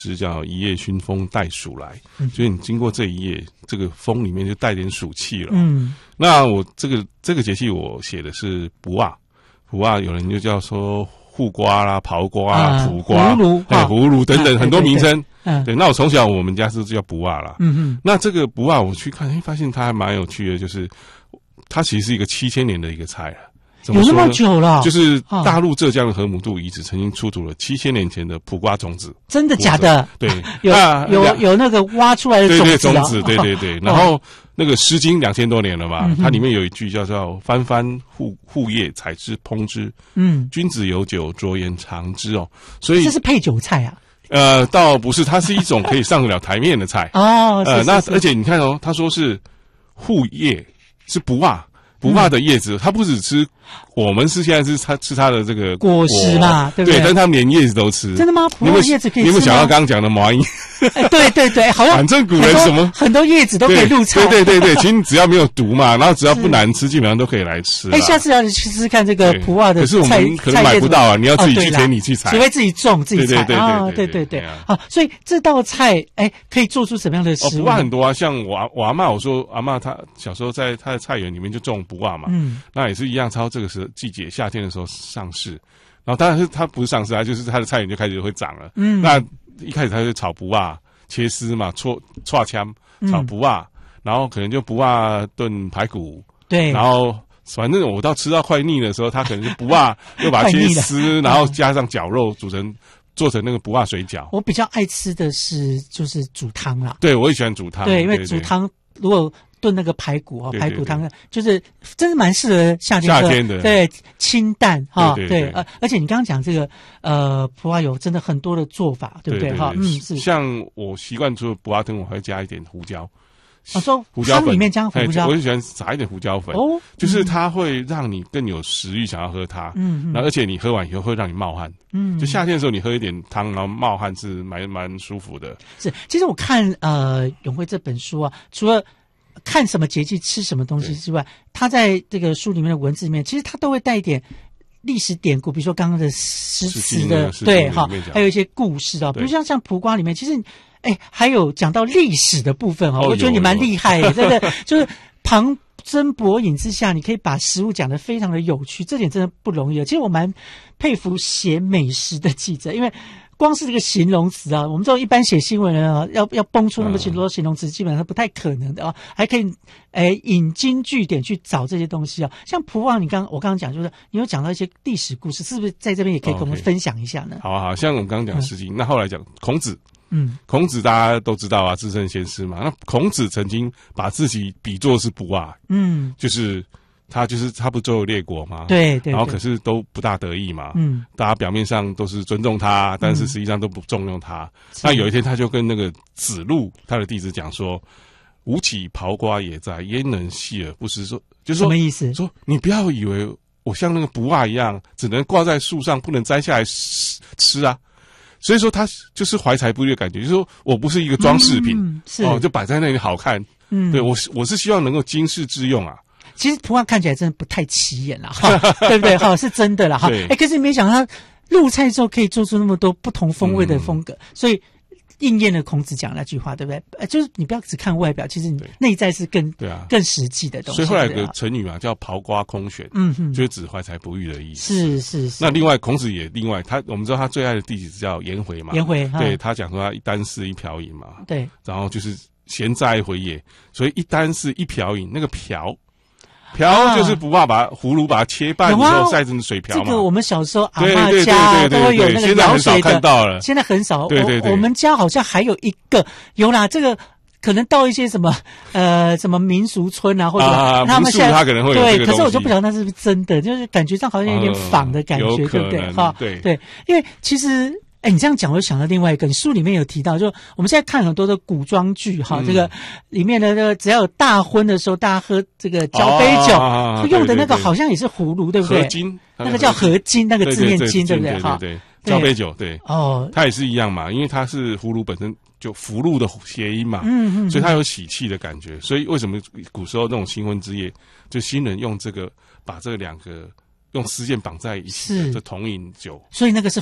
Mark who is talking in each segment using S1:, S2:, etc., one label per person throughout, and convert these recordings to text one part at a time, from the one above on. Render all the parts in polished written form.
S1: 是叫一夜熏风带暑来，所以你经过这一夜，这个风里面就带点暑气了。那我这个节气我写的是卜啊，有人就叫说护瓜啦、刨瓜啦、卜瓜、葫芦等等很多名称。对，那我从小我们家是叫卜啊啦。那这个卜啊我去看，发现它还蛮有趣的，就是它其实是一个7000年的一个菜了。
S2: 有那么久了？
S1: 就是大陆浙江的河姆渡遗址曾经出土了7000年前的卜瓜种子。
S2: 真的假的？
S1: 对，
S2: 有那个挖出来的种子。
S1: 对，种子，对。然后那个《诗经》2000多年了嘛，它里面有一句叫做“翻翻护叶，采之烹之。君子有酒，酌言尝之”哦。所以
S2: 这是配酒菜啊？
S1: 倒不是，它是一种可以上得了台面的菜。那而且你看哦，他说是护叶，是卜啊。卜啊的叶子，它不只吃，我们是现在是吃它的这个
S2: 果实嘛，对不对？
S1: 对，但他们连叶子都吃。
S2: 真的吗？卜啊叶子可以吃吗？
S1: 你有没有想到刚刚讲的麻衣？
S2: 对，好像
S1: 反正古人什么
S2: 很多叶子都可以入菜。
S1: 对，其实你只要没有毒嘛，然后只要不难吃，基本上都可以来吃。
S2: 下次要去试试看这个卜啊的菜。
S1: 可是我们可能买不到啊，你要自己去田里去采，
S2: 除非自己种自己采。
S1: 对。
S2: 好，所以这道菜可以做出什么样的食物？
S1: 卜啊很多啊，像我阿嬷，我说阿嬷她小时候在她的菜园里面就种卜啊嘛。那也是一样，超这个时季节夏天的时候上市，然后当然是它不是上市，它就是它的菜园就开始会长了。那一开始它就炒卜啊，切丝嘛，搓枪炒卜啊，然后可能就卜啊炖排骨，
S2: 对，
S1: 然后反正我到吃到快腻的时候，它可能就卜啊又把它切丝，然后加上绞肉做成那个卜啊水饺。
S2: 我比较爱吃的就是煮汤啦，
S1: 对，我也喜欢煮汤，
S2: 对，因为煮汤如果炖那个排骨排骨汤就是真的蛮适合夏天的，对，清淡对，而且你刚刚讲这个卜啊有真的很多的做法，对不对？是。
S1: 像我习惯除了卜啊汤，我还会加一点胡椒。
S2: 说
S1: 胡椒粉
S2: 汤里面加胡椒，
S1: 我就喜欢撒一点胡椒粉就是它会让你更有食欲想要喝它，然后而且你喝完以后会让你冒汗，就夏天的时候你喝一点汤然后冒汗是蛮舒服的。
S2: 是，其实我看永辉这本书啊，除了看什么节气吃什么东西之外，他在这个书里面的文字里面，其实他都会带一点历史典故，比如说刚刚的诗词的，对哈，还有一些故事比如像卜瓜里面，其实还有讲到历史的部分我觉得你蛮厉害的，真的就是旁征博引之下，你可以把食物讲得非常的有趣，这点真的不容易其实我蛮佩服写美食的记者，因为光是这个形容词我们这种一般写新闻人要蹦出那么多形容词，基本上不太可能的还可以引经据典去找这些东西像卜啊，我刚刚讲就是你有讲到一些历史故事，是不是在这边也可以跟我们分享一下呢？
S1: 好，像我们刚刚讲《诗经》那后来讲孔子。孔子大家都知道啊，至圣先师嘛。那孔子曾经把自己比作是卜啊，就是他不周游列国嘛，
S2: 对，
S1: 然后可是都不大得意嘛，大家表面上都是尊重他，但是实际上都不重用他。那有一天他就跟那个子路他的弟子讲说：“吾岂刨瓜也在，焉能系而不食？”就是说什
S2: 么意思？
S1: 说你不要以为我像那个卜啊一样，只能挂在树上，不能摘下来吃啊。所以说他就是怀才不遇的感觉，就是说我不是一个装饰品，就摆在那里好看。对，我是希望能够经世致用啊。
S2: 其实卜啊看起来真的不太起眼啦，对不对？是真的啦，可是没想到他入菜之后可以做出那么多不同风味的风格，所以应验了孔子讲那句话，对不对？就是你不要只看外表，其实你内在是更更实际的东西。
S1: 所以后来有个成语嘛，叫刨瓜空选，就是指怀才不遇的意
S2: 思。是。
S1: 那另外孔子也我们知道他最爱的弟子叫颜回嘛，
S2: 颜回
S1: 对他讲说他一箪食一瓢饮嘛，
S2: 对，
S1: 然后就是闲在回也，所以一箪食一瓢饮，那个瓢就是卜啊，把葫芦把它切半之后晒成水瓢嘛。
S2: 这个我们小时候阿嬷家都会有那个舀水的，
S1: 现在很少看到了。
S2: 现在很少。
S1: 对，
S2: 我们家好像还有一个有啦，这个可能到一些什么民俗村啊，或者他们现在
S1: 他可能会有这个东西。
S2: 可是我就不晓得那是不是真的，就是感觉上好像有点仿的感觉，对不对？对，因为其实。你这样讲，我就想到另外一个，你书里面有提到，就我们现在看很多的古装剧这个里面的这个只要有大婚的时候，大家喝这个交杯酒，用的那个好像也是葫芦，对不对？
S1: 合金，
S2: 那个叫合金，那个字念金，对不对？
S1: 对，交杯酒，对，它也是一样嘛，因为它是葫芦本身就福禄的谐音嘛，所以它有喜气的感觉。所以为什么古时候那种新婚之夜，就新人用这个把这两个用丝线绑在一起的这同饮酒，
S2: 所以那个是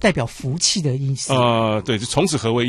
S2: 代表福气的意思。
S1: 对，就从此合为